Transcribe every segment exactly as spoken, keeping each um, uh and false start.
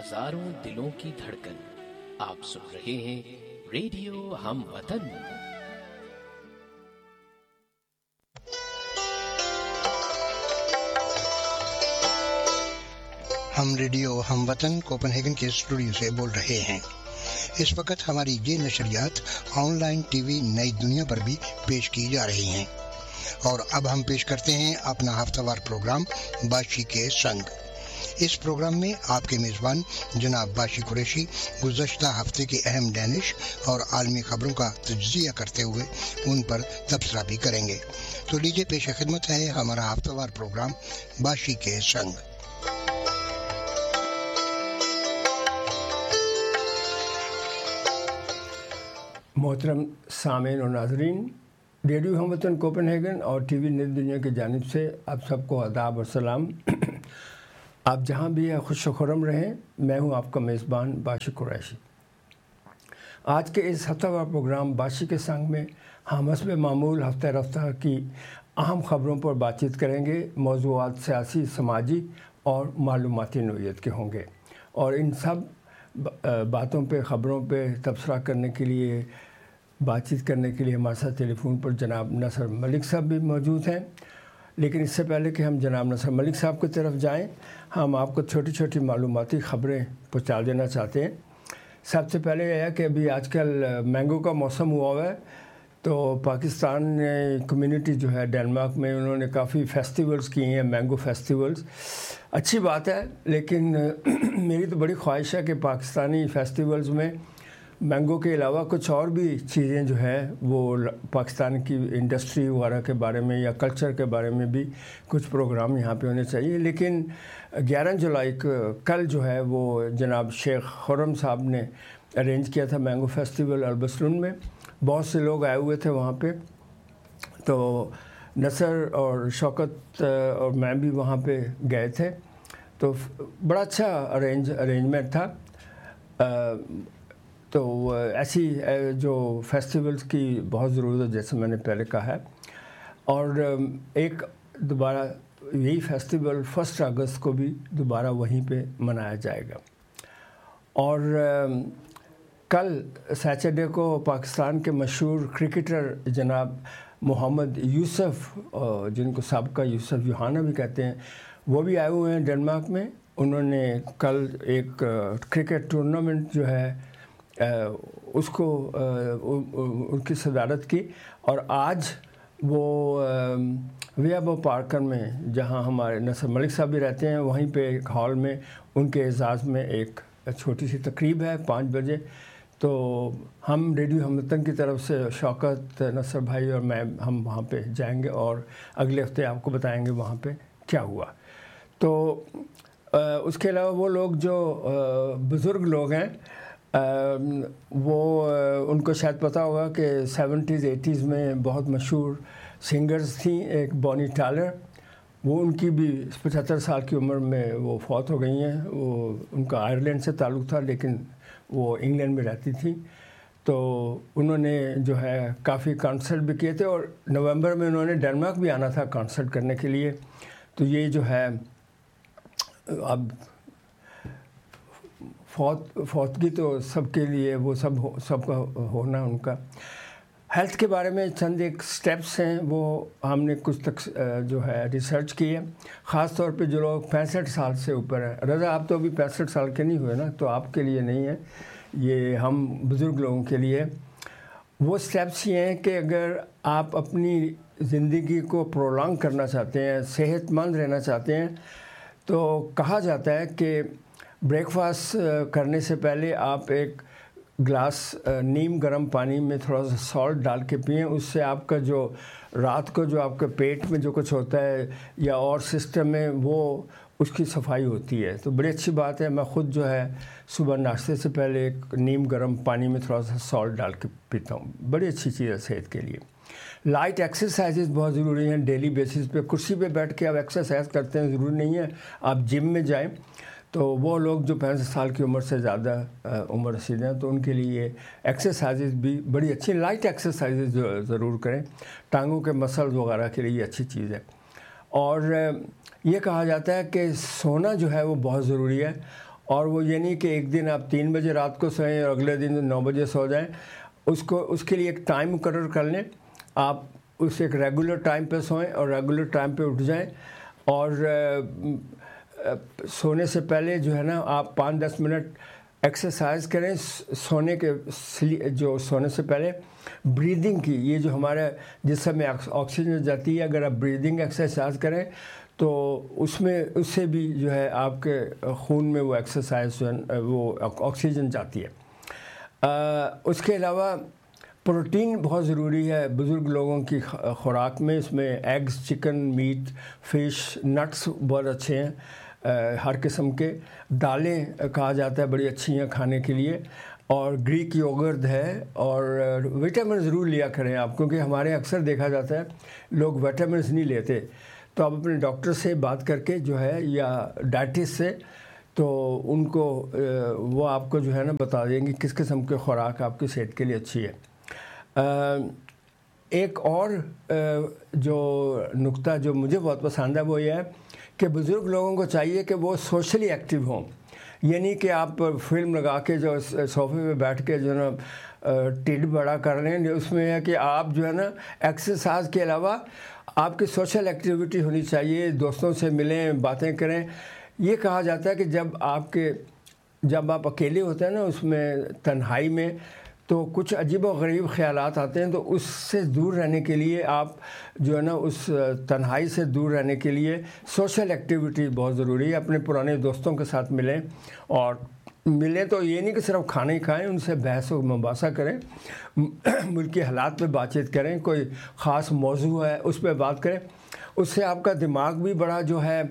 ہزاروں دلوں کی دھڑکن. آپ سن رہے ہیں ریڈیو ہم وطن. ہم ریڈیو ہم وطن کوپن ہیگن کے اسٹوڈیو سے بول رہے ہیں. اس وقت ہماری یہ نشریات آن لائن ٹی وی نئی دنیا پر بھی پیش کی جا رہی ہیں، اور اب ہم پیش کرتے ہیں اپنا ہفتہ وار پروگرام باشی کے سنگ. اس پروگرام میں آپ کے میزبان جناب باشی قریشی گزشتہ ہفتے کی اہم ڈینش اور عالمی خبروں کا تجزیہ کرتے ہوئے ان پر تبصرہ بھی کریں گے. تو لیجیے پیش خدمت ہے ہمارا ہفتہ وار پروگرام باشی کے سنگ. محترم سامعین اور ناظرین، ریڈیو ہم وطن کوپن ہیگن اور ٹی وی نئی دنیا کی جانب سے آپ سب کو آداب اور سلام. آپ جہاں بھی خوش و خرم رہیں. میں ہوں آپ کا میزبان باشی قریشی. آج کے اس ہفتہ وار پروگرام باشی کے سنگ میں ہم حسب معمول ہفتہ رفتہ کی اہم خبروں پر بات چیت کریں گے. موضوعات سیاسی، سماجی اور معلوماتی نوعیت کے ہوں گے، اور ان سب باتوں پہ، خبروں پہ تبصرہ کرنے کے لیے، بات چیت کرنے کے لیے ہمارے ساتھ ٹیلی فون پر جناب نصر ملک صاحب بھی موجود ہیں. لیکن اس سے پہلے کہ ہم جناب نصر ملک صاحب کی طرف جائیں، ہم آپ کو چھوٹی چھوٹی معلوماتی خبریں پہنچا دینا چاہتے ہیں. سب سے پہلے یہ ہے کہ ابھی آج کل مینگو کا موسم ہوا ہوا ہے، تو پاکستان کمیونٹی جو ہے ڈنمارک میں، انہوں نے کافی فیسٹیولز کیے ہیں، مینگو فیسٹیولز. اچھی بات ہے، لیکن میری تو بڑی خواہش ہے کہ پاکستانی فیسٹیولز میں مینگو کے علاوہ کچھ اور بھی چیزیں جو ہے وہ پاکستان کی انڈسٹری وغیرہ کے بارے میں یا کلچر کے بارے میں بھی کچھ پروگرام یہاں پہ ہونے چاہیے. لیکن گیارہ جولائی کو کل جو ہے وہ جناب شیخ خرم صاحب نے ارینج کیا تھا مینگو فیسٹیول البسلون میں. بہت سے لوگ آئے ہوئے تھے وہاں پہ، تو نصر اور شوکت اور میں بھی وہاں پہ گئے تھے. تو بڑا اچھا ارینج ارینجمنٹ تھا. تو ایسی جو فیسٹیولز کی بہت ضرورت ہے، جیسے میں نے پہلے کہا ہے. اور ایک دوبارہ یہی فیسٹیول فسٹ اگست کو بھی دوبارہ وہیں پہ منایا جائے گا. اور کل سیٹرڈے کو پاکستان کے مشہور کرکٹر جناب محمد یوسف، جن کو سابقہ یوسف یوہانا بھی کہتے ہیں، وہ بھی آئے ہوئے ہیں ڈنمارک میں. انہوں نے کل ایک کرکٹ ٹورنامنٹ جو ہے اس کو ان کی صدارت کی، اور آج وہ ویابو پارکر میں، جہاں ہمارے نصر ملک صاحب بھی رہتے ہیں، وہیں پہ ایک ہال میں ان کے اعزاز میں ایک چھوٹی سی تقریب ہے پانچ بجے. تو ہم ریڈیو ہم وطن کی طرف سے شوکت، نصر بھائی اور میں ہم وہاں پہ جائیں گے، اور اگلے ہفتے آپ کو بتائیں گے وہاں پہ کیا ہوا. تو اس کے علاوہ وہ لوگ جو بزرگ لوگ ہیں، وہ ان کو شاید پتہ ہوگا کہ سیونٹیز ایٹیز میں بہت مشہور سنگرز تھیں. ایک بونی ٹائلر، وہ ان کی بھی پچہتر سال کی عمر میں وہ فوت ہو گئی ہیں. وہ ان کا آئرلینڈ سے تعلق تھا، لیکن وہ انگلینڈ میں رہتی تھیں. تو انہوں نے جو ہے کافی کانسرٹ بھی کیے تھے، اور نومبر میں انہوں نے ڈنمارک بھی آنا تھا کانسرٹ کرنے کے لیے. تو یہ جو ہے اب فوت فوتگی تو سب کے لیے، وہ سب سب کا ہونا ان کا. ہیلتھ کے بارے میں چند ایک سٹیپس ہیں، وہ ہم نے کچھ تک جو ہے ریسرچ کی ہے، خاص طور پہ جو لوگ پینسٹھ سال سے اوپر ہیں. رضا، آپ تو ابھی پینسٹھ سال کے نہیں ہوئے نا، تو آپ کے لیے نہیں ہے یہ، ہم بزرگ لوگوں کے لیے. وہ سٹیپس یہ ہیں کہ اگر آپ اپنی زندگی کو پرولانگ کرنا چاہتے ہیں، صحت مند رہنا چاہتے ہیں، تو کہا جاتا ہے کہ بریک فاسٹ کرنے سے پہلے آپ ایک گلاس نیم گرم پانی میں تھوڑا سا سالٹ ڈال کے پئیں. اس سے آپ کا جو رات کو جو آپ کے پیٹ میں جو کچھ ہوتا ہے یا اور سسٹم میں، وہ اس کی صفائی ہوتی ہے. تو بڑی اچھی بات ہے. میں خود جو ہے صبح ناشتے سے پہلے ایک نیم گرم پانی میں تھوڑا سا سالٹ ڈال کے پیتا ہوں. بڑی اچھی چیز ہے صحت کے لیے. لائٹ ایکسرسائزز بہت ضروری ہیں ڈیلی بیسس پہ. کرسی پہ بیٹھ کے آپ ایکسرسائز کرتے ہیں، ضروری نہیں ہے آپ جم میں جائیں. تو وہ لوگ جو پینسٹھ سال کی عمر سے زیادہ عمر رسیدہ ہیں، تو ان کے لیے ایکسرسائزز بھی بڑی اچھی، لائٹ ایکسرسائزز ضرور کریں. ٹانگوں کے مسلز وغیرہ کے لیے یہ اچھی چیز ہے. اور یہ کہا جاتا ہے کہ سونا جو ہے وہ بہت ضروری ہے، اور وہ یہ نہیں کہ ایک دن آپ تین بجے رات کو سوئیں اور اگلے دن نو بجے سو جائیں. اس کو اس کے لیے ایک ٹائم مقرر کر لیں. آپ اس ایک ریگولر ٹائم پہ سوئیں اور ریگولر ٹائم پہ اٹھ جائیں. اور سونے سے پہلے جو ہے نا آپ پانچ دس منٹ ایکسرسائز کریں. سونے کے جو سونے سے پہلے بریدنگ کی، یہ جو ہمارے جسم میں آکسیجن جاتی ہے، اگر آپ بریدنگ ایکسرسائز کریں تو اس میں اس سے بھی جو ہے آپ کے خون میں وہ ایکسرسائز وہ آکسیجن جاتی ہے. اس کے علاوہ پروٹین بہت ضروری ہے بزرگ لوگوں کی خوراک میں. اس میں eggs, chicken, meat, fish, nuts بہت اچھے ہیں ہر قسم کے. دالیں کہا جاتا ہے بڑی اچھی ہیں کھانے کے لیے. اور گریک یوگرٹ ہے. اور وٹامن ضرور لیا کریں آپ، کیونکہ ہمارے اکثر دیکھا جاتا ہے لوگ وٹامنس نہیں لیتے. تو آپ اپنے ڈاکٹر سے بات کر کے جو ہے یا ڈائٹسٹ سے، تو ان کو وہ آپ کو جو ہے نا بتا دیں گے کس قسم کے خوراک آپ کی صحت کے لیے اچھی ہے. ایک اور جو نقطہ جو مجھے بہت پسند ہے وہ یہ ہے کہ بزرگ لوگوں کو چاہیے کہ وہ سوشلی ایکٹیو ہوں. یعنی کہ آپ فلم لگا کے جو صوفے پہ بیٹھ کے جو ہے نا ٹیڈ بڑا کر رہے ہیں، اس میں ہے کہ آپ جو ہے نا ایکسرسائز کے علاوہ آپ کی سوشل ایکٹیویٹی ہونی چاہیے. دوستوں سے ملیں، باتیں کریں. یہ کہا جاتا ہے کہ جب آپ کے جب آپ اکیلے ہوتے ہیں نا اس میں تنہائی میں، تو کچھ عجیب و غریب خیالات آتے ہیں. تو اس سے دور رہنے کے لیے آپ جو ہے نا اس تنہائی سے دور رہنے کے لیے سوشل ایکٹیویٹی بہت ضروری ہے. اپنے پرانے دوستوں کے ساتھ ملیں، اور ملیں تو یہ نہیں کہ صرف کھانا ہی کھائیں، ان سے بحث و مباحثہ کریں، ملکی حالات پہ بات چیت کریں. کوئی خاص موضوع ہے اس پہ بات کریں. اس سے آپ کا دماغ بھی بڑا جو ہے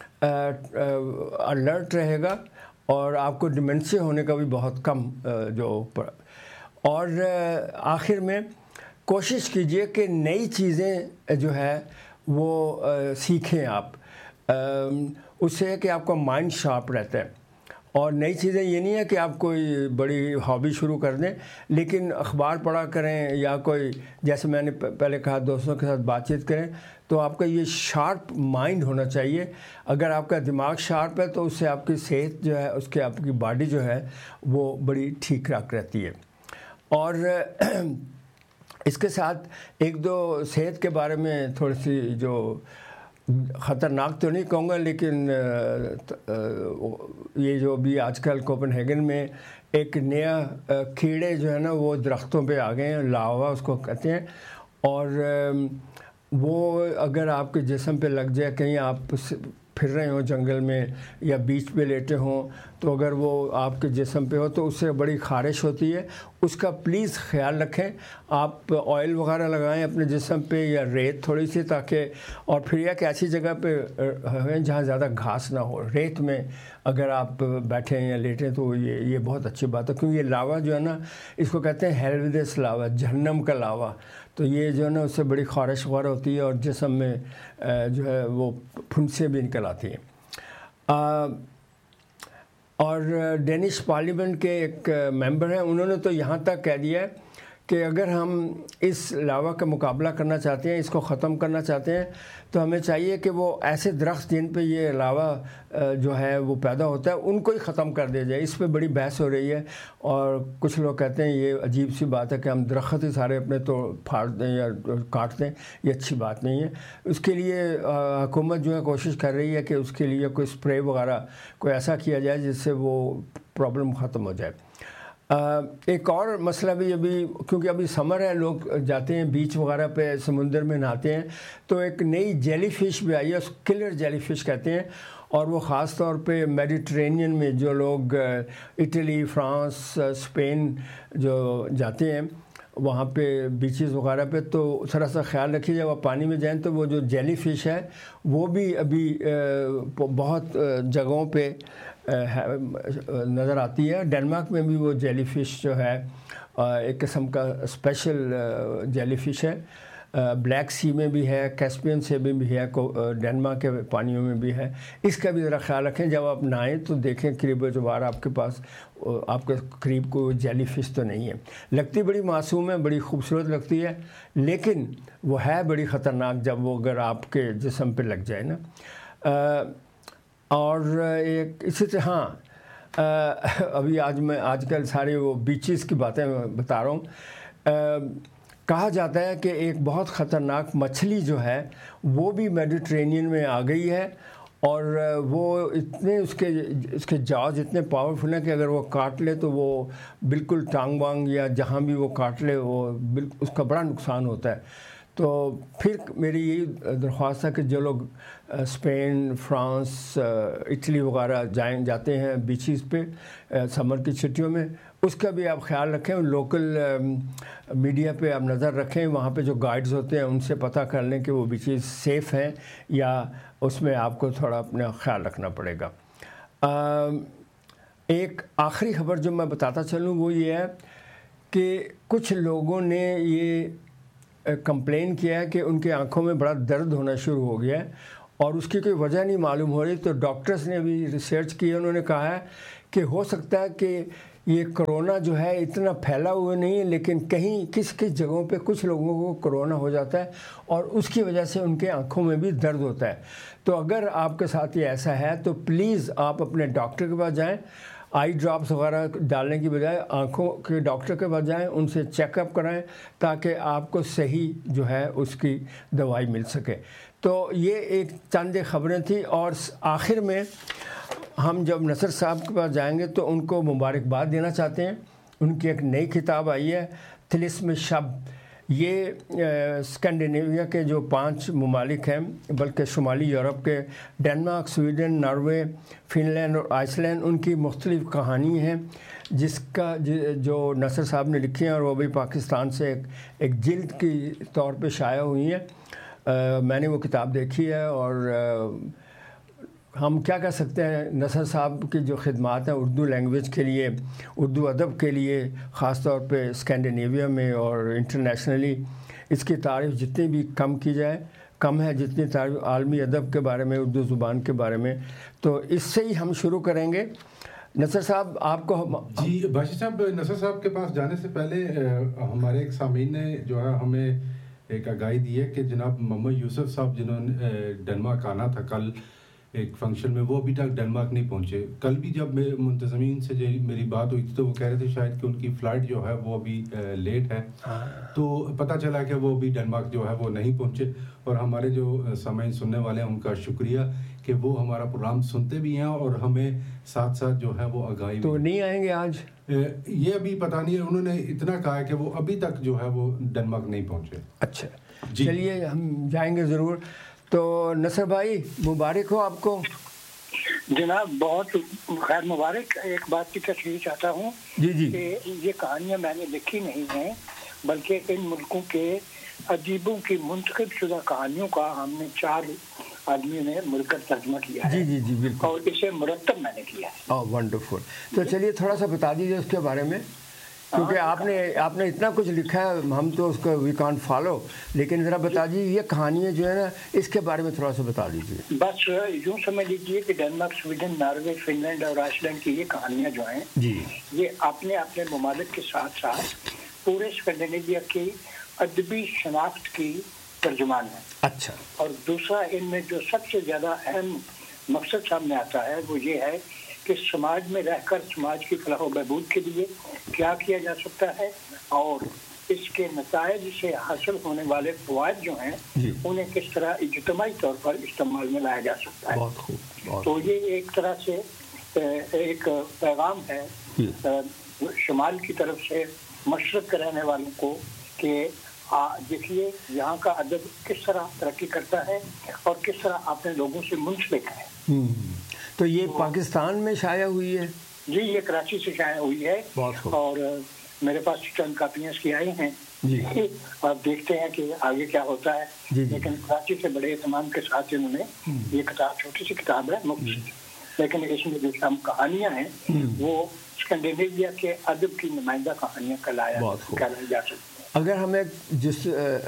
الرٹ رہے گا، اور آپ کو ڈیمنشیا ہونے کا بھی بہت کم جو. اور آخر میں کوشش کیجئے کہ نئی چیزیں جو ہے وہ سیکھیں آپ. اس سے ہے کہ آپ کا مائنڈ شارپ رہتا ہے. اور نئی چیزیں یہ نہیں ہے کہ آپ کوئی بڑی ہابی شروع کر دیں، لیکن اخبار پڑھا کریں، یا کوئی جیسے میں نے پہلے کہا دوستوں کے ساتھ بات چیت کریں. تو آپ کا یہ شارپ مائنڈ ہونا چاہیے. اگر آپ کا دماغ شارپ ہے تو اس سے آپ کی صحت جو ہے، اس کے آپ کی باڈی جو ہے وہ بڑی ٹھیک ٹھاک رہتی ہے. اور اس کے ساتھ ایک دو صحت کے بارے میں تھوڑی سی جو خطرناک تو نہیں کہوں گا، لیکن یہ جو بھی آج کل کوپن ہیگن میں ایک نیا کیڑے جو ہے نا وہ درختوں پہ آ گئے ہیں، لاوا اس کو کہتے ہیں. اور وہ اگر آپ کے جسم پہ لگ جائے، کہیں آپ پھر رہے ہوں جنگل میں یا بیچ پہ لیٹے ہوں، تو اگر وہ آپ کے جسم پہ ہو تو اس سے بڑی خارش ہوتی ہے. اس کا پلیز خیال رکھیں. آپ آئل وغیرہ لگائیں اپنے جسم پہ، یا ریت تھوڑی سی، تاکہ اور پھر یہ کہ ایسی جگہ پہ ہیں جہاں زیادہ گھاس نہ ہو. ریت میں اگر آپ بیٹھیں یا لیٹیں تو یہ یہ بہت اچھی بات ہے، کیونکہ یہ لاوا جو ہے نا اس کو کہتے ہیں ہیلویدس لاوا، جہنم کا لاوا. تو یہ جو ہے نا اس سے بڑی خارش وغیرہ ہوتی ہے، اور جسم میں جو ہے وہ پھنسیاں بھی نکل آتی ہیں. اور ڈینش پارلیمنٹ کے ایک ممبر ہیں، انہوں نے تو یہاں تک کہہ دیا ہے کہ اگر ہم اس لاوا کا مقابلہ کرنا چاہتے ہیں، اس کو ختم کرنا چاہتے ہیں، تو ہمیں چاہیے کہ وہ ایسے درخت جن پہ یہ لاوا جو ہے وہ پیدا ہوتا ہے ان کو ہی ختم کر دیا جائے. اس پہ بڑی بحث ہو رہی ہے، اور کچھ لوگ کہتے ہیں یہ عجیب سی بات ہے کہ ہم درخت ہی سارے اپنے تو پھاڑ دیں یا کاٹ دیں. یہ اچھی بات نہیں ہے. اس کے لیے حکومت جو ہے کوشش کر رہی ہے کہ اس کے لیے کوئی اسپرے وغیرہ کوئی ایسا کیا جائے جس سے وہ پرابلم ختم ہو جائے. ایک اور مسئلہ بھی ابھی، کیونکہ ابھی سمر ہے، لوگ جاتے ہیں بیچ وغیرہ پہ، سمندر میں نہاتے ہیں، تو ایک نئی جیلی فش بھی آئی ہے، اس کلر جیلی فش کہتے ہیں. اور وہ خاص طور پہ میڈیٹرینین میں جو لوگ اٹلی، فرانس، اسپین جو جاتے ہیں وہاں پہ بیچز وغیرہ پہ، تو ذرا سا خیال رکھیے جب آپ پانی میں جائیں تو وہ جو جیلی فش ہے وہ بھی ابھی بہت جگہوں پہ نظر آتی ہے. ڈنمارک میں بھی وہ جیلی فش جو ہے ایک قسم کا اسپیشل جیلی فش ہے. بلیک سی میں بھی ہے، کیسپین سے بھی بھی ہے، ڈنمارک کے پانیوں میں بھی ہے. اس کا بھی ذرا خیال رکھیں. جب آپ نہائیں تو دیکھیں قریب و جوار آپ کے پاس آپ کے قریب کوئی جیلی فش تو نہیں ہے. لگتی بڑی معصوم ہے، بڑی خوبصورت لگتی ہے، لیکن وہ ہے بڑی خطرناک جب وہ اگر آپ کے جسم پہ لگ جائے نا. اور ایک اسی طرح ہاں ابھی آج میں آج کل سارے وہ بیچز کی باتیں بتا رہا ہوں. کہا جاتا ہے کہ ایک بہت خطرناک مچھلی جو ہے وہ بھی میڈیٹرینین میں آ گئی ہے, اور وہ اتنے اس کے اس کے جاز اتنے پاورفل ہیں کہ اگر وہ کاٹ لے تو وہ بالکل ٹانگ وانگ یا جہاں بھی وہ کاٹ لے وہ بالکل اس کا بڑا نقصان ہوتا ہے. تو پھر میری یہی درخواست ہے کہ جو لوگ اسپین, فرانس, اٹلی وغیرہ جائیں جاتے ہیں بیچز پہ سمر کی چھٹیوں میں, اس کا بھی آپ خیال رکھیں. لوکل میڈیا پہ آپ نظر رکھیں, وہاں پہ جو گائیڈز ہوتے ہیں ان سے پتہ کر لیں کہ وہ بیچز سیف ہیں یا اس میں آپ کو تھوڑا اپنا خیال رکھنا پڑے گا. ایک آخری خبر جو میں بتاتا چلوں وہ یہ ہے کہ کچھ لوگوں نے یہ کمپلین کیا ہے کہ ان کے آنکھوں میں بڑا درد ہونا شروع ہو گیا ہے اور اس کی کوئی وجہ نہیں معلوم ہو رہی. تو ڈاکٹرز نے بھی ریسرچ کی ہے, انہوں نے کہا ہے کہ ہو سکتا ہے کہ یہ کرونا جو ہے اتنا پھیلا ہوا نہیں ہے, لیکن کہیں کس کس جگہوں پہ کچھ لوگوں کو کرونا ہو جاتا ہے اور اس کی وجہ سے ان کے آنکھوں میں بھی درد ہوتا ہے. تو اگر آپ کے ساتھ یہ ایسا ہے تو پلیز آپ اپنے ڈاکٹر کے پاس جائیں, آئی ڈراپس وغیرہ ڈالنے کی بجائے آنکھوں کے ڈاکٹر کے پاس جائیں, ان سے چیک اپ کرائیں تاکہ آپ کو صحیح جو ہے اس کی دوائی مل سکے. تو یہ ایک چند خبریں تھیں, اور آخر میں ہم جب نصر صاحب کے پاس جائیں گے تو ان کو مبارکباد دینا چاہتے ہیں. ان کی ایک نئی کتاب آئی ہے طلسم شب. یہ اسکینڈینیویا کے جو پانچ ممالک ہیں, بلکہ شمالی یورپ کے Denmark, Sweden, Norway, fun land اور آئس لینڈ, ان کی مختلف کہانی ہیں جس کا جو نصر صاحب نے لکھی ہیں, اور وہ بھی پاکستان سے ایک ایک جلد کی طور پہ شائع ہوئی ہیں. میں نے وہ کتاب دیکھی ہے, اور ہم کیا کہہ سکتے ہیں, نصر صاحب کی جو خدمات ہیں اردو لینگویج کے لیے, اردو ادب کے لیے, خاص طور پہ اسکینڈینیویا میں اور انٹرنیشنلی, اس کی تعریف جتنی بھی کم کی جائے کم ہے جتنی تعریف عالمی ادب کے بارے میں, اردو زبان کے بارے میں. تو اس سے ہی ہم شروع کریں گے. نصر صاحب آپ کو ہم... جی باشی صاحب, نصر صاحب کے پاس جانے سے پہلے ہمارے ایک سامعین نے جو ہے ہمیں ایک آگاہی دی ہے کہ جناب محمد یوسف صاحب جنہوں نے ڈنمارک آنا تھا کل ایک فنکشن میں, وہ ابھی تک ڈنمارک نہیں پہنچے. کل بھی جب منتظمین سے میری بات ہوئی تھی تو وہ کہہ رہے تھے شاید کہ ان کی فلائٹ جو ہے وہ ابھی لیٹ ہے, تو پتہ چلا کہ وہ ابھی ڈنمارک جو ہے وہ نہیں پہنچے. اور ہمارے جو سامعین سننے والے ہیں ان کا شکریہ کہ وہ ہمارا پروگرام سنتے بھی ہیں اور ہمیں ساتھ ساتھ جو ہے وہ آگاہی. تو نہیں آئیں گے آج؟ یہ ابھی پتہ نہیں ہے, انہوں نے اتنا کہا ہے کہ وہ ابھی تک جو ہے وہ ڈنمارک نہیں پہنچے. اچھا چلیے ہم جائیں گے ضرور. تو نصر بھائی مبارک ہو آپ کو. جناب بہت خیر مبارک. ایک بات کی تصریح چاہتا ہوں جی جی کہ یہ کہانیاں میں نے لکھی نہیں ہیں, بلکہ ان ملکوں کے ادیبوں کی منتخب شدہ کہانیوں کا ہم نے چار آدمیوں نے مل کر ترجمہ کیا ہے. جی جی جی بالکل, اور اسے مرتب میں نے کیا ہے. اوہ ونڈرفل. تو چلیے تھوڑا سا بتا دیجیے اس کے بارے میں, کیونکہ آپ نے آپ نے اتنا کچھ لکھا ہے, ہم تو اس کو وی کانٹ فالو, لیکن ذرا بتا دیجیے یہ کہانیاں جو ہے نا اس کے بارے میں تھوڑا سا بتا دیجیے. بس یوں سمجھ لیجیے کہ Denmark, Sweden, Norway, fun land اور آئس لینڈ کی یہ کہانیاں جو ہیں جی یہ اپنے اپنے ممالک کے ساتھ ساتھ پورے اسکینڈینیویا کی ادبی شناخت کی ترجمان ہیں. اچھا. اور دوسرا ان میں جو سب سے زیادہ اہم مقصد سامنے آتا ہے وہ یہ ہے کہ سماج میں رہ کر سماج کی فلاح و بہبود کے لیے کیا کیا جا سکتا ہے, اور اس کے نتائج سے حاصل ہونے والے فوائد جو ہیں جی. انہیں کس طرح اجتماعی طور پر استعمال میں لایا جا سکتا ہے. بہت خوب, بہت تو یہ ایک طرح سے ایک پیغام ہے شمال کی طرف سے مشرق کے رہنے والوں کو کہ دیکھیے یہاں کا ادب کس طرح ترقی کرتا ہے اور کس طرح اپنے لوگوں سے منسلک ہے. تو یہ پاکستان میں شائع ہوئی ہے؟ جی یہ کراچی سے شائع ہوئی ہے, اور میرے پاس چند کاپیاں اس کی آئی ہیں جی. آپ دیکھتے ہیں کہ آگے کیا ہوتا ہے جی. لیکن کراچی سے بڑے اہتمام کے ساتھ انہوں نے یہ کتاب, چھوٹی سی کتاب ہے مفت, لیکن اس میں جو کہانیاں ہیں وہ اسکینڈینیویا کے ادب کی نمائندہ کہانیاں کہلایا کہلائی جا سکتی ہیں. اگر ہمیں جس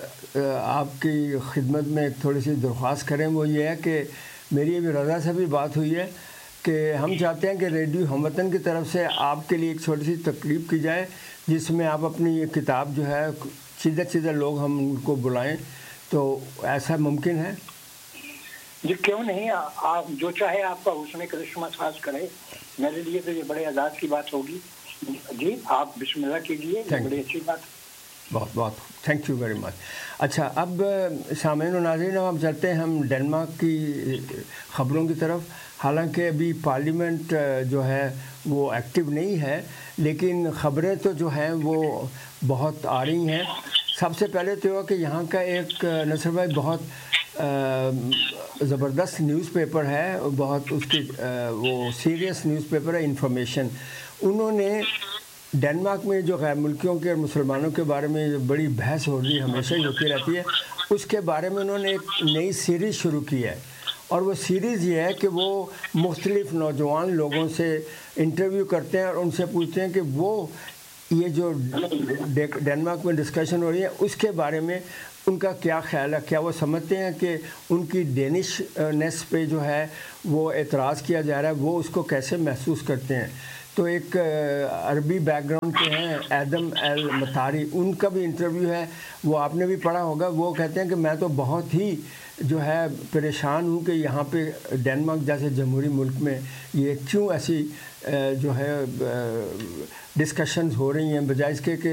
آپ کی خدمت میں ایک تھوڑی سی درخواست کریں وہ یہ ہے کہ میری ابھی رضا سے بھی بات ہوئی ہے کہ ہم چاہتے ہیں کہ ریڈیو ہم وطن کی طرف سے آپ کے لیے ایک چھوٹی سی تقریب کی جائے جس میں آپ اپنی یہ کتاب جو ہے سیدھے سیدھے لوگ ہم ان کو بلائیں, تو ایسا ممکن ہے؟ جی کیوں نہیں, آپ جو چاہے آپ کا حسن کرشمہ ساز کرے میرے لیے تو یہ بڑے اعزاز کی بات ہوگی. جی آپ بسم اللہ کیجیے, بڑی اچھی بات. بہت بہت تھینک یو ویری مچ. اچھا اب سامعین و ناظرین اب ہم چلتے ہیں ہم ڈنمارک کی خبروں کی طرف. حالانکہ ابھی پارلیمنٹ جو ہے وہ ایکٹیو نہیں ہے, لیکن خبریں تو جو ہیں وہ بہت آ رہی ہیں. سب سے پہلے تو یہ کہ یہاں کا ایک نصر بھائی بہت زبردست نیوز پیپر ہے, بہت اس کی وہ سیریس نیوز پیپر ہے انفارمیشن. انہوں نے ڈنمارک میں جو غیر ملکیوں کے اور مسلمانوں کے بارے میں بڑی بحث ہو رہی ہے, ہمیشہ ہی ہوتی رہتی ہے, اس کے بارے میں انہوں نے ایک نئی سیریز شروع کی ہے. اور وہ سیریز یہ ہے کہ وہ مختلف نوجوان لوگوں سے انٹرویو کرتے ہیں اور ان سے پوچھتے ہیں کہ وہ یہ جو ڈنمارک میں ڈسکشن ہو رہی ہے اس کے بارے میں ان کا کیا خیال ہے, کیا وہ سمجھتے ہیں کہ ان کی ڈینش نیس پہ جو ہے وہ اعتراض کیا جا رہا ہے, وہ اس کو کیسے محسوس کرتے ہیں. تو ایک عربی بیک گراؤنڈ کے ہیں ایدم ایل مطاری, ان کا بھی انٹرویو ہے, وہ آپ نے بھی پڑھا ہوگا. وہ کہتے ہیں کہ میں تو بہت ہی جو ہے پریشان ہوں کہ یہاں پہ ڈنمارک جیسے جمہوری ملک میں یہ کیوں ایسی جو ہے ڈسکشنز ہو رہی ہیں, بجائے اس کے کہ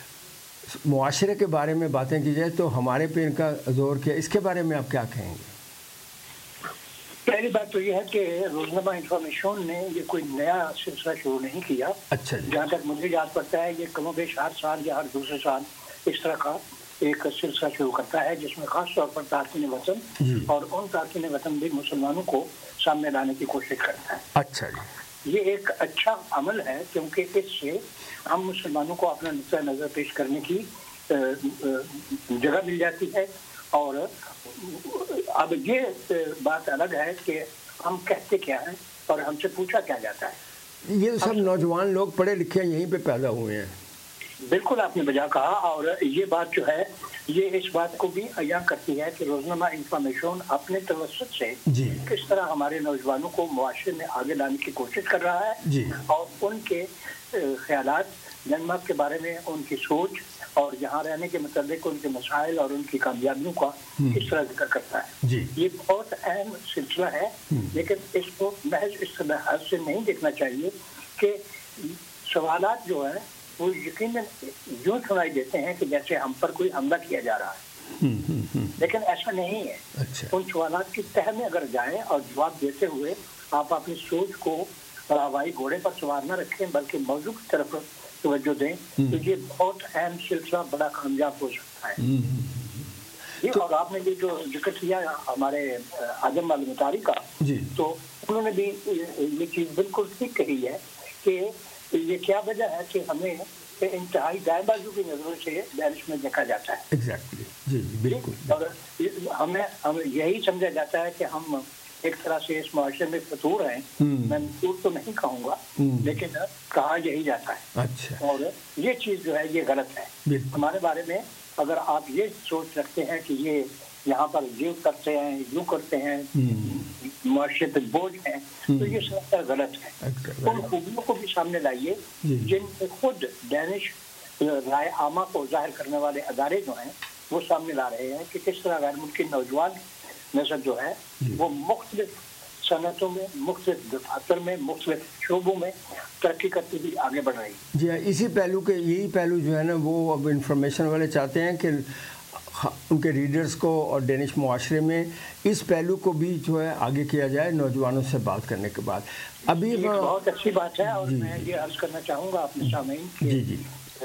معاشرے کے بارے میں باتیں کی جائے تو ہمارے پہ ان کا زور کیا. اس کے بارے میں آپ کیا کہیں گے؟ پہلی بات تو یہ ہے کہ روزنامہ انفارمیشن نے یہ کوئی نیا سلسلہ شروع نہیں کیا. اچھا جی. جہاں تک مجھے یاد پڑتا ہے یہ کم و بیش ہر سال یا ہر دوسرے سال اس طرح کا ایک سلسلہ شروع کرتا ہے جس میں خاص طور پر تارکین وطن جی. اور ان تارکین وطن بھی مسلمانوں کو سامنے لانے کی کوشش کرتا ہے. اچھا جی. یہ ایک اچھا عمل ہے کیونکہ اس سے ہم مسلمانوں کو اپنا نقطہ نظر پیش کرنے کی جگہ مل جاتی ہے. اور اب یہ بات الگ ہے کہ ہم کہتے کیا ہیں اور ہم سے پوچھا کیا جاتا ہے. یہ سب نوجوان لوگ پڑھے لکھے یہیں پہ پیدا ہوئے ہیں. بالکل آپ نے بجا کہا. اور یہ بات جو ہے یہ اس بات کو بھی عیاں کرتی ہے کہ روزنامہ انفارمیشن اپنے توسط سے جی. کس طرح ہمارے نوجوانوں کو معاشرے میں آگے لانے کی کوشش کر رہا ہے جی. اور ان کے خیالات ڈنمارک کے بارے میں, ان کی سوچ اور یہاں رہنے کے متعلق ان کے مسائل اور ان کی کامیابیوں کا کس طرح ذکر کرتا ہے جی. یہ بہت اہم سلسلہ ہے, لیکن اس کو محض اس طرح سے نہیں دیکھنا چاہیے کہ سوالات جو ہیں وہ یقیناً یوں سنائی دیتے ہیں کہ جیسے ہم پر کوئی حملہ کیا جا رہا ہے, لیکن ایسا نہیں ہے. ان سوالات کی تہ میں اگر جائیں اور جواب دیتے ہوئے آپ اپنی سوچ کو ہوائی گھوڑے پر سوار نہ رکھیں بلکہ موضوع کی طرف توجہ دیں تو یہ بہت اہم سلسلہ بڑا کامیاب ہو سکتا ہے. اور آپ نے یہ جو ذکر کیا ہمارے اعظم المطاری کا تو انہوں نے بھی یہ چیز بالکل ٹھیک کہی ہے کہ یہ کیا وجہ ہے کہ ہمیں انتہائی دائیں بازو کی نظروں سے داعش میں دیکھا جاتا ہے. ایگزیکٹلی جی بالکل. اور ہمیں ہمیں یہی سمجھا جاتا ہے کہ ہم ایک طرح سے اس معاشرے میں فطور ہیں. میں فطور تو نہیں کہوں گا لیکن کہا یہی جاتا ہے. اچھا. اور یہ چیز جو ہے یہ غلط ہے. ہمارے بارے میں اگر آپ یہ سوچ رکھتے ہیں کہ یہ یہاں پر یہ کرتے ہیں یوں کرتے ہیں معاشرے پہ بوجھ ہیں تو یہ سب غلط ہے. ان خوبیوں کو بھی سامنے لائیے جن سے خود دانش رائے عامہ کو ظاہر کرنے والے ادارے جو ہیں وہ سامنے لا رہے ہیں کہ کس طرح غیر ملکی نوجوان نسل جو ہے وہ مختلف صنعتوں میں, مختلف دفاتر میں, مختلف شعبوں میں ترقی کرتی ہوئی آگے بڑھ رہی ہے. جی اسی پہلو کے یہی پہلو جو ہے نا وہ اب انفارمیشن والے چاہتے ہیں کہ ان کے ریڈرز کو اور ڈینش معاشرے میں اس پہلو کو بھی جو ہے آگے کیا جائے نوجوانوں سے بات کرنے کے بعد. ابھی بہت اچھی بات ہے اور میں یہ عرض کرنا چاہوں گا اپنے سامعین جی جی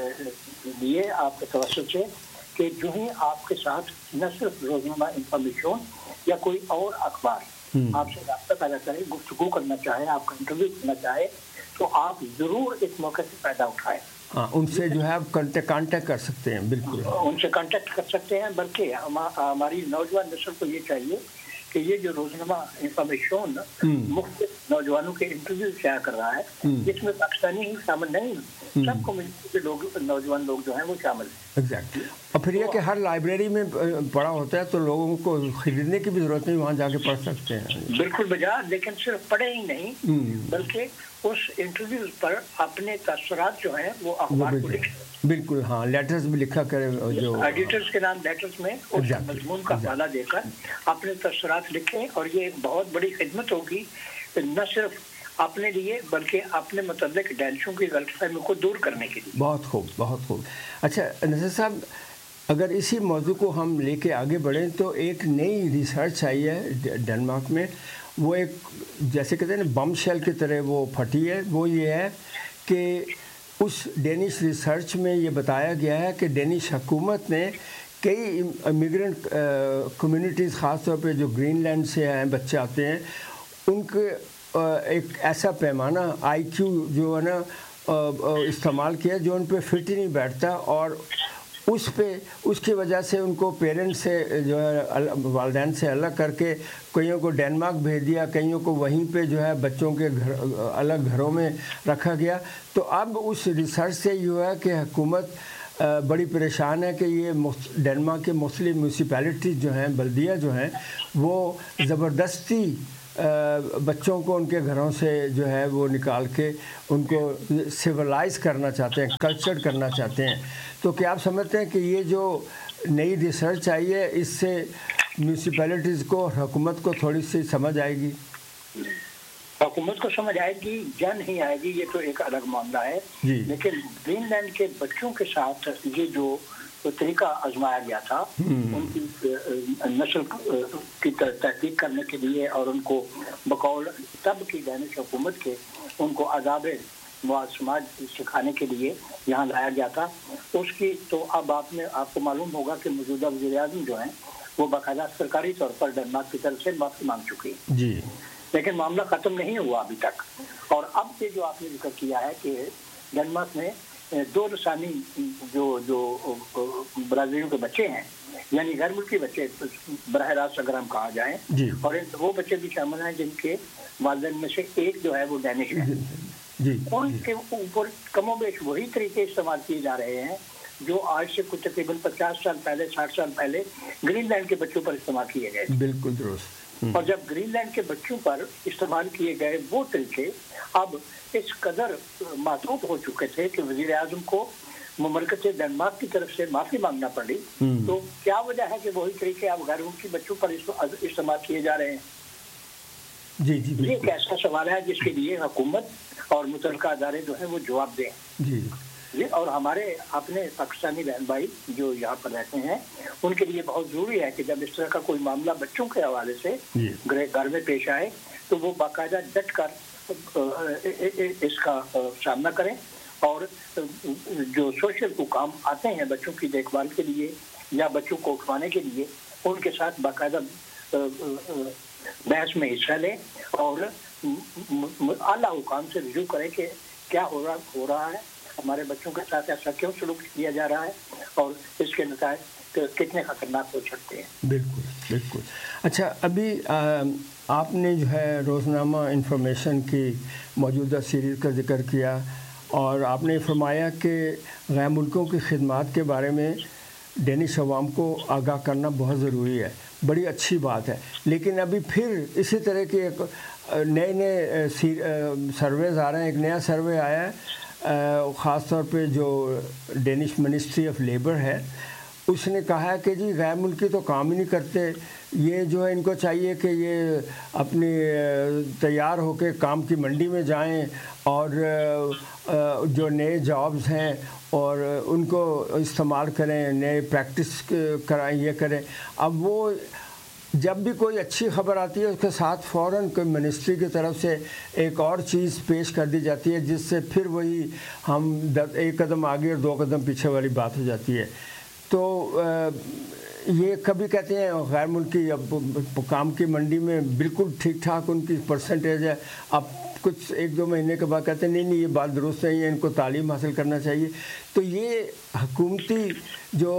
لیے آپ کے توسط سے کہ جو ہی آپ کے ساتھ نہ صرف روزنامہ انفارمیشن یا کوئی اور اخبار آپ سے رابطہ پیدا کرے, گفتگو کرنا چاہے, آپ کا انٹرویو کرنا چاہے تو آپ ضرور اس موقع سے فائدہ اٹھائیں. ہاں ان سے جو ہے آپ کانٹیکٹ کر سکتے ہیں. بالکل ان سے کانٹیکٹ کر سکتے ہیں. بلکہ ہماری نوجوان نسل کو یہ چاہیے کہ یہ جو روزنامہ انفارمیشن مختلف نوجوانوں کے انٹرویو شائع کر رہا ہے جس میں پاکستانی ہی شامل نہیں, سب کمیونٹی کے لوگ نوجوان لوگ جو ہیں وہ شامل ہیں. ایگزیکٹلی. اور پھر یہ کہ ہر لائبریری میں پڑھا ہوتا ہے تو لوگوں کو خریدنے کی بھی ضرورت نہیں, وہاں جا کے پڑھ سکتے ہیں. بالکل بجا. لیکن صرف پڑھے ہی نہیں بلکہ اس انٹرویوز پر اپنے تاثرات جو ہیں وہ اخبار کو لکھیں. بالکل ہاں, لیٹرز بھی لکھا کرے جو ایڈیٹرز کے نام لیٹرز میں اس مضمون کا حوالہ دے کر اپنے تاثرات لکھیں. اور یہ ایک بہت بڑی خدمت ہوگی نہ صرف اپنے لیے بلکہ اپنے متعلق ڈینشوں کی غلط فہمی کو دور کرنے کے لیے. بہت خوب بہت خوب. اچھا نذیر صاحب اگر اسی موضوع کو ہم لے کے آگے بڑھیں تو ایک نئی ریسرچ آئی ہے ڈنمارک میں, وہ ایک جیسے کہتے ہیں نا بم شیل کی طرح وہ پھٹی ہے. وہ یہ ہے کہ اس ڈینش ریسرچ میں یہ بتایا گیا ہے کہ ڈینش حکومت نے کئی امیگرینٹ کمیونٹیز خاص طور پہ جو گرین لینڈ سے ہیں بچے آتے ہیں ان کے ایک ایسا پیمانہ آئی کیو جو ہے نا استعمال کیا جو ان پہ فٹ ہی نہیں بیٹھتا, اور اس پہ اس کی وجہ سے ان کو پیرنٹس سے جو ہے والدین سے الگ کر کے کئیوں کو ڈنمارک بھیج دیا, کئیوں کو وہیں پہ جو ہے بچوں کے گھر الگ گھروں میں رکھا گیا. تو اب اس ریسرچ سے یہ ہوا ہے کہ حکومت بڑی پریشان ہے کہ یہ ڈنمارک کے مختلف میونسپیلٹیز جو ہیں بلدیہ جو ہیں وہ زبردستی بچوں کو ان کے گھروں سے جو ہے وہ نکال کے ان کو سیولائز کرنا چاہتے ہیں, کلچر کرنا چاہتے ہیں. تو کیا آپ سمجھتے ہیں کہ یہ جو نئی ریسرچ آئی ہے اس سے میونسپیلٹیز کو اور حکومت کو تھوڑی سی سمجھ آئے گی؟ حکومت کو سمجھ آئے گی یا نہیں آئے گی یہ تو ایک الگ معاملہ ہے, لیکن گرین لینڈ کے بچوں کے ساتھ یہ جو طریقہ آزمایا گیا تھا ان کی نسل کی تحقیق کرنے کے لیے اور ان کو بقول تب کی ڈینش حکومت کے ان کو آداب سماج سکھانے کے لیے یہاں لایا گیا تھا, اس کی تو اب آپ نے آپ کو معلوم ہوگا کہ موجودہ وزیر اعظم جو ہیں وہ باقاعدہ سرکاری طور پر ڈنمارک کی طرف سے معافی مانگ چکی ہے جی, لیکن معاملہ ختم نہیں ہوا ابھی تک. اور اب یہ جو آپ نے ذکر کیا ہے کہ ڈنمارک میں دو لسانی جو جو برازیلیوں کے بچے ہیں یعنی غیر ملکی بچے براہ راست اگر ہم کہا جائیں جی, اور وہ بچے بھی شامل ہیں جن کے والدین میں سے ایک جو ہے وہ ڈینش ہے جی, ان کے اوپر کم و بیش وہی طریقے استعمال کیے جا رہے ہیں جو آج سے کچھ تقریباً پچاس سال پہلے ساٹھ سال پہلے گرین لینڈ کے بچوں پر استعمال کیے گئے. بالکل درست. اور جب گرین لینڈ کے بچوں پر استعمال کیے گئے وہ طریقے اب اس قدر محدود ہو چکے تھے کہ وزیر اعظم کو مملکت ڈنمارک کی طرف سے معافی مانگنا پڑی. تو کیا وجہ ہے کہ وہی طریقے اب غیر ملکی بچوں پر استعمال کیے جا رہے ہیں؟ جی جی, یہ ایک ایسا سوال ہے جس کے لیے حکومت اور متعلقہ ادارے جو ہیں وہ جواب دیں. جی جی, اور ہمارے اپنے پاکستانی بہن بھائی جو یہاں پر رہتے ہیں ان کے لیے بہت ضروری ہے کہ جب اس طرح کا کوئی معاملہ بچوں کے حوالے سے گھر میں پیش آئے تو وہ باقاعدہ ڈٹ کر اس کا سامنا کریں, اور جو سوشل حکام آتے ہیں بچوں کی دیکھ بھال کے لیے یا بچوں کو اٹھوانے کے لیے ان کے ساتھ باقاعدہ بحث میں حصہ لیں اور اعلیٰ حکام سے رجوع کریں کہ کیا ہو رہا ہو رہا ہے ہمارے بچوں کے ساتھ, ایسا کیوں سلوک کیا جا رہا ہے اور اس کے نتائج کتنے خطرناک ہو سکتے ہیں. بالکل بالکل. اچھا ابھی آپ نے جو ہے روزنامہ انفارمیشن کی موجودہ سیریز کا ذکر کیا اور آپ نے فرمایا کہ غیر ملکوں کی خدمات کے بارے میں ڈینش عوام کو آگاہ کرنا بہت ضروری ہے. بڑی اچھی بات ہے, لیکن ابھی پھر اسی طرح کے ایک نئے نئے سرویز آ رہے ہیں. ایک نیا سروے آیا ہے خاص طور پہ جو ڈینش منسٹری آف لیبر ہے اس نے کہا ہے کہ جی غیر ملکی تو کام ہی نہیں کرتے, یہ جو ہے ان کو چاہیے کہ یہ اپنی تیار ہو کے کام کی منڈی میں جائیں اور جو نئے جابز ہیں اور ان کو استعمال کریں, نئے پریکٹس کرائیں, یہ کریں. اب وہ جب بھی کوئی اچھی خبر آتی ہے اس کے ساتھ فوراً کوئی منسٹری کی طرف سے ایک اور چیز پیش کر دی جاتی ہے جس سے پھر وہی ہم ایک قدم آگے اور دو قدم پیچھے والی بات ہو جاتی ہے. تو یہ کبھی کہتے ہیں غیر ملکی اب کام کی منڈی میں بالکل ٹھیک ٹھاک ان کی پرسنٹیج ہے, اب کچھ ایک دو مہینے کے بعد کہتے ہیں نہیں نہیں یہ بات درست نہیں ہے, ان کو تعلیم حاصل کرنا چاہیے. تو یہ حکومتی جو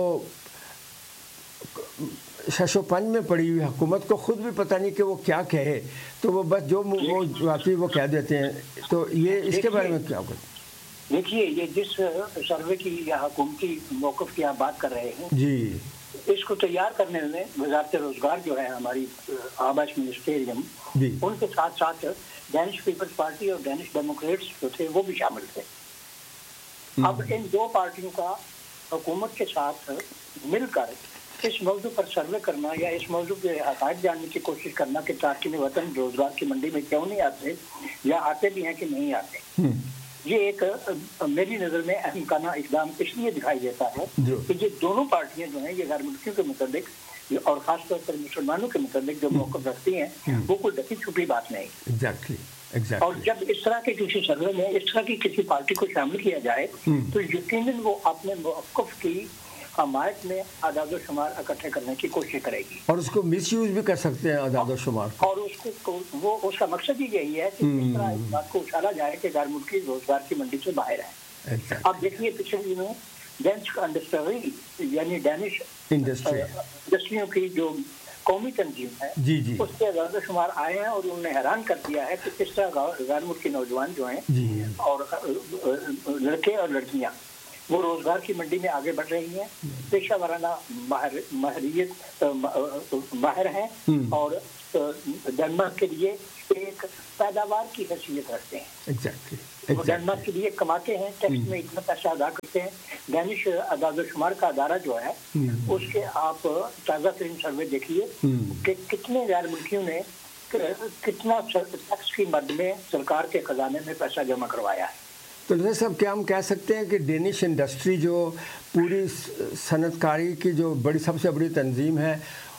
شش و پنج میں پڑی ہوئی حکومت کو خود بھی پتہ نہیں کہ وہ کیا کہے, تو وہ بس جو وہ آتی وہ کہہ دیتے ہیں. تو یہ اس کے بارے میں کیا ہوگا؟ دیکھیے یہ جس سروے کی یا حکومتی موقف کی آپ بات کر رہے ہیں جی, اس کو تیار کرنے میں وزارت روزگار جو ہے ہماری آباش منسٹیریم ان کے ساتھ ساتھ ڈینش پیپلز پارٹی اور ڈینش ڈیموکریٹس جو تھے وہ بھی شامل تھے. اب ان دو پارٹیوں کا حکومت کے ساتھ مل کر اس موضوع پر سروے کرنا یا اس موضوع کے حقائق جاننے کی کوشش کرنا کہ تارکین وطن روزگار کی منڈی میں کیوں نہیں آتے یا آتے بھی ہیں کہ نہیں آتے، یہ ایک میری نظر میں اہم کانہ اقدام اس لیے دکھائی دیتا ہے کہ یہ دونوں پارٹیاں جو ہیں یہ غیر ملکیوں کے متعلق اور خاص طور پر مسلمانوں کے متعلق جو موقف رکھتی ہیں وہ کوئی ڈھکی چھپی بات نہیں. exactly. exactly. اور جب اس طرح کے کسی سروے میں اس طرح کی کسی پارٹی کو شامل کیا جائے تو یقیناً وہ اپنے موقف کی حمایت میں اعداد و شمار اکٹھے کرنے کی کوشش کرے گی اور اس کو مس یوز بھی کر سکتے ہیں اعداد و شمار، اور اس کو وہ اس کا مقصد ہی یہی ہے کہ اس طرح اس بات کو اچھالا جائے کہ غیر ملکی روزگار کی منڈی سے باہر ہیں. اب دیکھیے پچھلے دنوں ڈینش انڈسٹری یعنی ڈینش انڈسٹریوں کی جو قومی تنظیم ہے جی جی اس کے اعداد و شمار آئے ہیں اور انہوں نے حیران کر دیا ہے کہ کس طرح غیر ملکی نوجوان جو ہیں جی اور لڑکے اور لڑکیاں وہ روزگار کی منڈی میں آگے بڑھ رہی ہیں، پیشہ ورانہ ماہر ماہریت ماہر ہیں اور ڈنمارک کے لیے ایک پیداوار کی حیثیت رکھتے ہیں. exactly. وہ ڈنمارک کے لیے کماتے ہیں، ٹیکس میں اتنا پیسہ ادا کرتے ہیں. ڈینش اعداد و شمار کا ادارہ جو ہے اس کے آپ تازہ ترین سروے دیکھیے کہ کتنے غیر ملکیوں نے کتنا ٹیکس کی مد میں سرکار کے خزانے میں پیسہ جمع کروایا ہے. تو ڈاکٹر صاحب کیا ہم کہہ سکتے ہیں کہ ڈینش انڈسٹری جو پوری صنعت کاری کی جو بڑی سب سے بڑی تنظیم ہے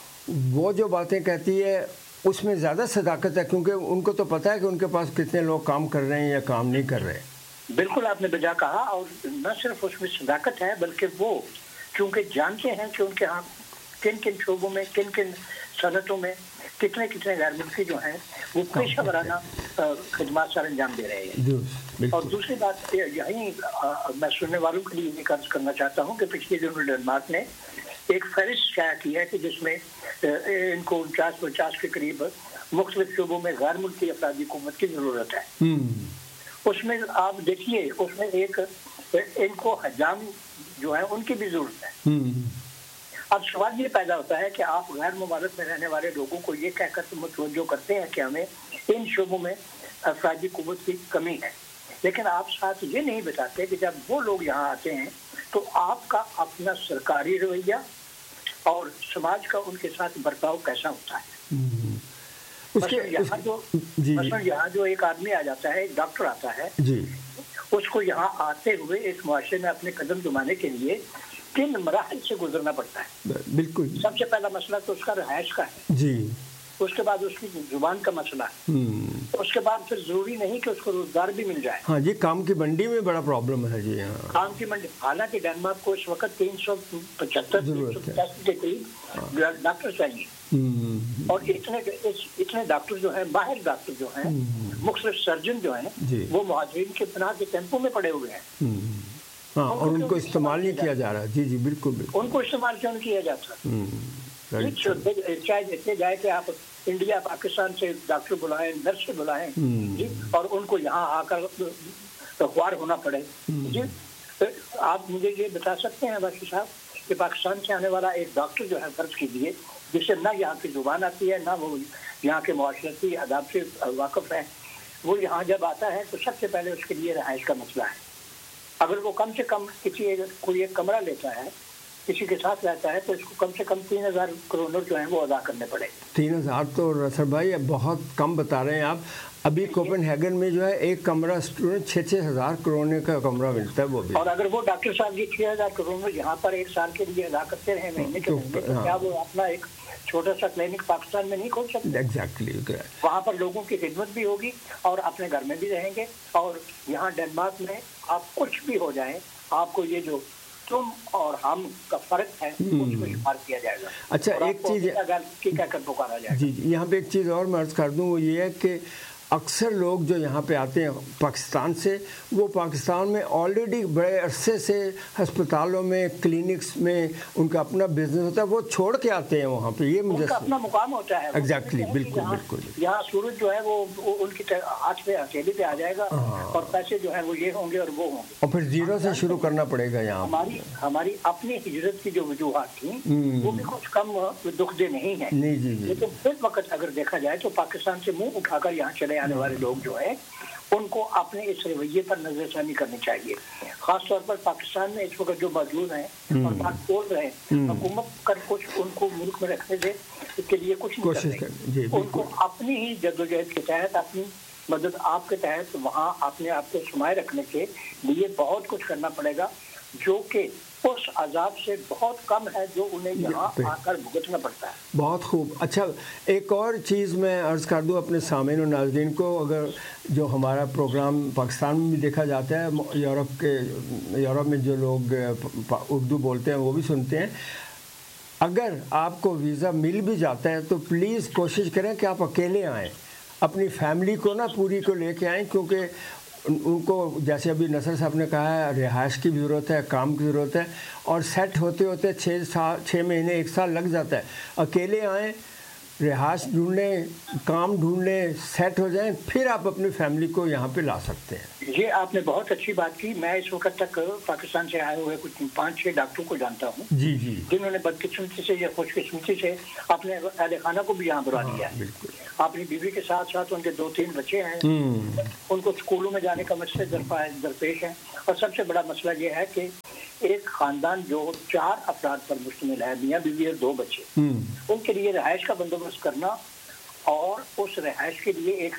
وہ جو باتیں کہتی ہے اس میں زیادہ صداقت ہے، کیونکہ ان کو تو پتہ ہے کہ ان کے پاس کتنے لوگ کام کر رہے ہیں یا کام نہیں کر رہے. بالکل آپ نے بجا کہا، اور نہ صرف اس میں صداقت ہے بلکہ وہ چونکہ جانتے ہیں کہ ان کے ہاں کن کن شعبوں میں کن کن صنعتوں میں کتنے کتنے غیر ملکی جو ہیں وہ پیشہ ورانہ خدمات سر انجام دے رہے ہیں. اور دوسری بات یہیں میں سننے والوں کے لیے یہ عرض کرنا چاہتا ہوں کہ پچھلے دنوں ڈنمارک نے ایک فہرست شائع کی ہے کہ جس میں ان کو انچاس پچاس کے قریب مختلف شعبوں میں غیر ملکی افرادی حکومت کی ضرورت ہے. اس میں آپ دیکھیے اس میں ایک ان کو حجام جو ہیں ان کی بھی ضرورت ہے. اب سوال یہ پیدا ہوتا ہے کہ آپ غیر ممالک میں رہنے والے لوگوں کو یہ کہہ کر متوجہ کرتے ہیں کہ ہمیں ان شعبوں میں افرادی قوت کی کمی ہے، لیکن آپ ساتھ یہ نہیں بتاتے کہ جب وہ لوگ یہاں آتے ہیں تو آپ کا اپنا سرکاری رویہ اور سماج کا ان کے ساتھ برتاؤ کیسا ہوتا ہے. مثلا یہاں جو مثلا یہاں جو ایک آدمی آ جاتا ہے، ایک ڈاکٹر آتا ہے، اس کو یہاں آتے ہوئے اس معاشرے میں اپنے قدم جمانے کے لیے کن مراحل سے گزرنا پڑتا ہے. بالکل سب سے پہلا مسئلہ تو اس کا رہائش کا ہے جی، اس کے بعد اس کی زبان کا مسئلہ ہے، اس کے بعد پھر ضروری نہیں کہ اس کو روزگار بھی مل جائے. ہاں جی، کام کی منڈی میں بڑا پرابلم ہے جی. ہاں کام کی منڈی، حالانکہ ڈنمارک کو اس وقت تین سو پچہتر تین سو پچاسی کے قریب ڈاکٹر چاہیے، اور اتنے اتنے ڈاکٹر جو ہیں ماہر ڈاکٹر جو ہیں مختلف سرجن جو ہیں وہ مہاجرین کے پناہ کے کیمپوں میں پڑے ہوئے ہیں. ہاں، اور ان کو استعمال نہیں کیا جا رہا. جی جی بالکل بالکل ان کو استعمال کیوں نہیں کیا جاتا. چاہے دیکھے جائے کہ آپ انڈیا پاکستان سے ڈاکٹر بلائیں، نرس بلائیں جی، اور ان کو یہاں آ کر خوار ہونا پڑے جی. آپ مجھے یہ بتا سکتے ہیں باقی صاحب کہ پاکستان سے آنے والا ایک ڈاکٹر جو ہے فرض کیجیے جسے نہ یہاں کی زبان آتی ہے نہ وہ یہاں کے معاشرتی آداب سے واقف ہے، وہ یہاں جب آتا ہے تو سب سے پہلے اس کے لیے رہائش کا مسئلہ ہے. اگر وہ کم سے کم کسی کوئی ایک کمرہ لیتا ہے کسی کے ساتھ رہتا ہے تو اس کو کم سے کم تین ہزار کروڑ جو ہیں وہ ادا کرنے پڑے. تین ہزار تو رسل بھائی بہت کم بتا رہے ہیں آپ. ابھی کوپن ہیگن میں جو ہے ایک کمرہ اسٹوڈنٹ چھ چھ ہزار کروڑ کا کمرہ ملتا ہے وہ بھی. اور اگر وہ ڈاکٹر صاحب یہ چھ ہزار کروڑ یہاں پر ایک سال کے لیے ادا کرتے رہے مہینے کے مہینے تو کیا وہ اپنا ایک چھوٹا سا کلینک پاکستان میں نہیں کھول سکتے؟ ایگزیکٹلی. وہاں پر لوگوں کی خدمت بھی ہوگی اور اپنے گھر میں بھی رہیں گے. اور یہاں ڈنمارک میں آپ کچھ بھی ہو جائیں آپ کو یہ جو تم اور ہم کا فرق ہے اس کو شمار کیا جائے گا. اچھا ایک چیز کہہ کر پکارا جائے گا. جی جی یہاں پہ ایک چیز اور میں عرض کر دوں، وہ یہ ہے کہ اکثر لوگ جو یہاں پہ آتے ہیں پاکستان سے وہ پاکستان میں آلریڈی بڑے عرصے سے ہسپتالوں میں کلینکس میں ان کا اپنا بزنس ہوتا ہے، وہ چھوڑ کے آتے ہیں وہاں پہ. یہ مجھے اپنا مقام ہوتا ہے. ایگزیکٹلی بالکل بالکل. یہاں سورج جو ہے وہ ان کی ہاتھ پہ ہتھیلی پہ آ جائے گا اور پیسے جو ہیں وہ یہ ہوں گے اور وہ ہوں گے اور پھر زیرو سے شروع کرنا پڑے گا. یہاں ہماری ہماری اپنی ہجرت کی جو وجوہات تھیں وہ بھی کچھ کم دکھ دہ نہیں ہیں. لیکن اس وقت اگر دیکھا جائے تو پاکستان سے منہ اٹھا کر یہاں چلے آنے والے لوگ جو ہیں ان کو اپنے اس رویے پر نظر ثانی کرنی چاہیے. خاص طور پر پاکستان میں اس وقت جو موجود ہیں اور بات بول رہے ہیں, حکومت کر کچھ ان کو ملک میں رکھنے سے کے لیے کچھ نہیں کر رہے. ان کو اپنی ہی جدوجہد کے تحت, اپنی مدد آپ کے تحت وہاں اپنے آپ کو سمائے رکھنے کے لیے بہت کچھ کرنا پڑے گا, جو کہ اس عذاب سے بہت کم ہے جو انہیں یہاں آ کر بھگتنا پڑتا ہے. بہت خوب. اچھا, ایک اور چیز میں عرض کر دوں اپنے سامعین و ناظرین کو, اگر جو ہمارا پروگرام پاکستان میں بھی دیکھا جاتا ہے, یورپ کے یورپ میں جو لوگ اردو بولتے ہیں وہ بھی سنتے ہیں, اگر آپ کو ویزا مل بھی جاتا ہے تو پلیز کوشش کریں کہ آپ اکیلے آئیں, اپنی فیملی کو نہ پوری کو لے کے آئیں, کیونکہ ان کو جیسے ابھی نصر صاحب نے کہا ہے رہائش کی بھی ضرورت ہے, کام کی ضرورت ہے, اور سیٹ ہوتے ہوتے چھ سال چھ مہینے ایک سال لگ جاتا ہے. اکیلے آئیں, رہائش ڈھونڈ لیں, کام ڈھونڈ لیں, سیٹ ہو جائیں, پھر آپ اپنی فیملی کو یہاں پہ لا سکتے ہیں. یہ آپ نے بہت اچھی بات کی. میں اس وقت تک پاکستان سے آئے ہوئے کچھ پانچ چھ ڈاکٹروں کو جانتا ہوں جی جی جنہوں نے بدقسمتی سے یا خوش قسمتی سے اپنے اہل خانہ کو بھی یہاں بلا لیا ہے. اپنی بیوی کے ساتھ ساتھ ان کے دو تین بچے ہیں, ان کو اسکولوں میں جانے کا مسئلہ درپیش ہے. اور سب سے بڑا مسئلہ یہ ہے کہ ایک خاندان جو چار افراد پر مشتمل ہے, میاں بیوی اور دو بچے, ان کے لیے رہائش کا بندوبست کرنا اور اس رہائش کے لیے ایک